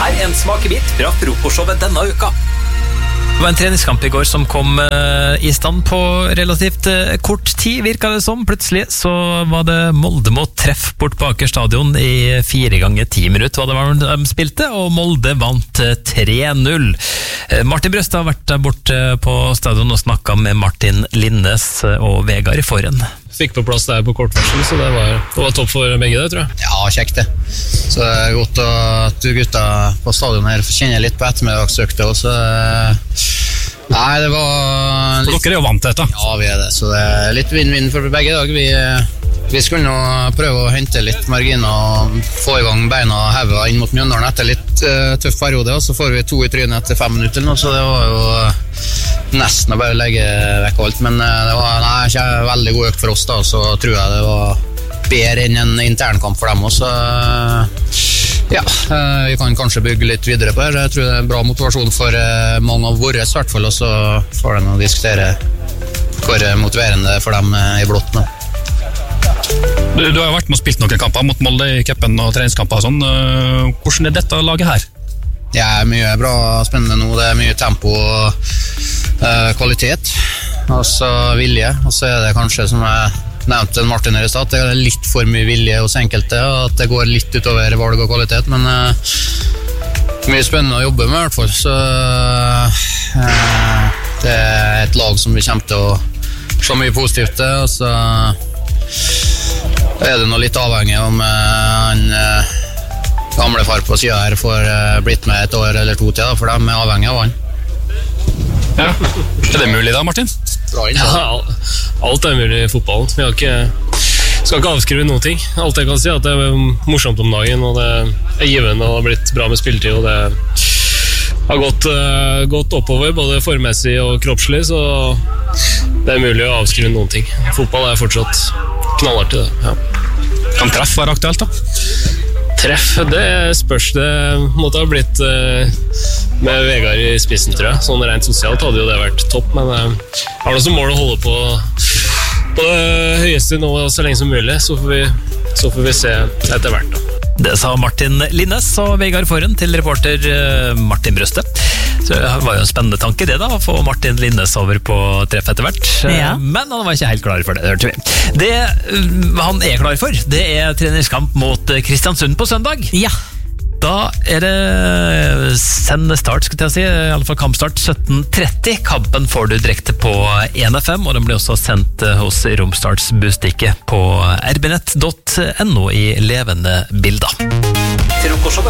Her en smakebit fra frokostshowet denne uka. Det var en treningskamp i går som kom i stand på relativt kort tid, virket det som. Plutselig så var det Molde mot Treff bort på Aker stadion i 4 ganger 10 minutter, hva det var de spilte, og Molde vant 3-0. Martin Brøst har vært der borte på stadion og snakket med Martin Linnes og Vegard Forhen. Fikk på plass der på kortvarsel, så det var topp for begge det, tror jeg. Ja, kjekt det. Så det er godt at du gutta på stadion her kjenner litt på ettermiddagsøkta også. Nei, det var litt... For dere er jo vant til dette. Ja, vi er det, så det er litt vinn-vinn for begge dag. Vi skulle nå prøve å hente litt marginer og få i gang beina og heva inn mot Mjøndalen etter litt tøff periode, og så får vi 2 i trynet etter 5 minutter nå, så det var jo nesten å bare legge vekk alt, men det var ikke veldig god økt for oss da, så tror jeg det var bedre enn en internkamp for dem også. Ja, vi kan kanskje bygge litt videre på det. Jeg tror det er bra motivasjon for mange av våre i hvert fall, og så får de å diskutere hvor motiverende for dem i blått nå. Du har jo vært med og spilt noen kamper mot Molde i cupen og treningskamper og sånn. Hvordan er dette laget her? Det er mye bra, spennende nå. Det er mye tempo og kvalitet, og så vilje. Og så er det kanskje, som jeg nevnte Martin her i stad, det er litt for mye vilje hos enkelte, og at det går litt utover valg og kvalitet, men mye spennende å jobbe med i hvert fall. Så det er et lag som vi kommer til å se mye positivt til, og så er det noe litt avhengig om han gamle far på siden her får blitt med 1 år eller 2 til, for de er avhengig av han. Ja. Er det mulig da, Martin? Ja, alt er mulig i fotballen. Skal ikke avskrive noen ting. Alt jeg kan si er at det er morsomt om dagen, og det er givende, og det har blitt bra med spilletid, og det har gått oppover både formmessig og kroppslig, så det er mulig å avskrive noen ting. Fotball er fortsatt knallartig, det. Ja. Kan Treff være aktuelt da? Treff, det spørs. Det måtte ha blitt med Vegard i spissen, tror jeg. Sånn rent sosialt hadde jo det vært topp, men jeg har noe som mål å holde på det høyeste nå så lenge som mulig, så får vi se etter hvert da. Det sa Martin Linnes og Vegard Forhen til reporter Martin Brøste. Så det var jo en spennende tanke det da, å få Martin Linnes over på Treff etter hvert. Ja. Men han var ikke helt klar for det, hørte vi. Det han er klar for, det er treningskamp mot Kristiansund på søndag. Ja. Da er det sendestart, skal jeg si, i alle fall kampstart 17:30. Kampen får du direkte på 1FM, og den blir også sendt hos Romsdals Busstikke på rbnett.no i levende bilder.